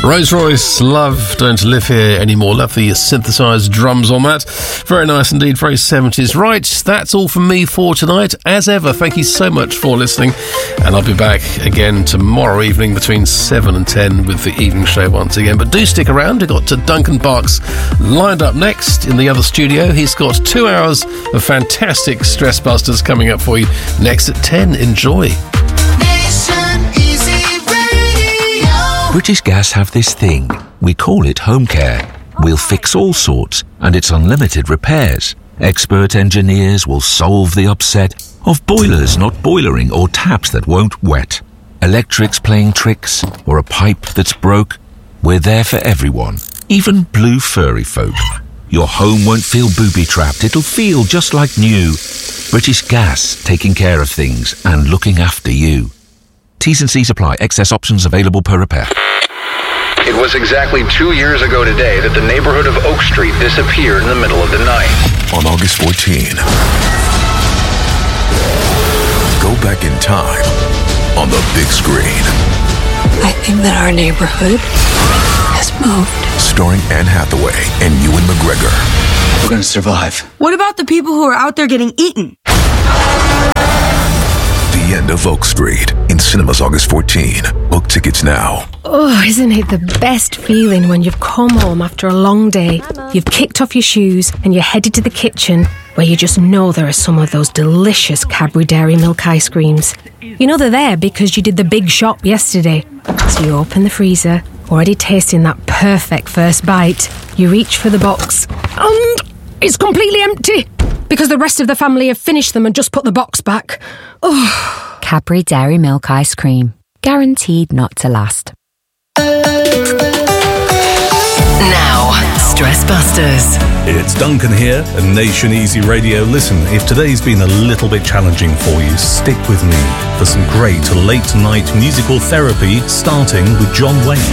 Rolls Royce, Love, Don't Live Here Anymore. Love the synthesised drums on that. Very nice indeed, very 70s. Right, that's all from me for tonight. As ever, thank you so much for listening. And I'll be back again tomorrow evening between 7 and 10 with the evening show once again. But do stick around. We've got Duncan Parks lined up next in the other studio. He's got 2 hours of fantastic Stress Busters coming up for you next at 10. Enjoy. British Gas have this thing. We call it home care. We'll fix all sorts, and it's unlimited repairs. Expert engineers will solve the upset of boilers not boilering or taps that won't wet. Electrics playing tricks, or a pipe that's broke. We're there for everyone, even blue furry folk. Your home won't feel booby-trapped. It'll feel just like new. British Gas, taking care of things and looking after you. T's and C's apply. Excess options available per repair. It was exactly 2 years ago today that the neighborhood of Oak Street disappeared in the middle of the night. On August 14, go back in time on the big screen. I think that our neighborhood has moved. Starring Anne Hathaway and Ewan McGregor. We're gonna survive. What about the people who are out there getting eaten? The End of Oak Street in cinemas August 14. Book tickets now. Oh, isn't it the best feeling when you've come home after a long day, you've kicked off your shoes and you're headed to the kitchen where you just know there are some of those delicious Cadbury Dairy Milk ice creams. You know they're there because you did the big shop yesterday. So you open the freezer, already tasting that perfect first bite. You reach for the box and it's completely empty because the rest of the family have finished them and just put the box back. Oh. Cadbury Dairy Milk ice cream. Guaranteed not to last. Now, Stress Busters. It's Duncan here at Nation Easy Radio. Listen, if today's been a little bit challenging for you, stick with me for some great late night musical therapy starting with John Wayne.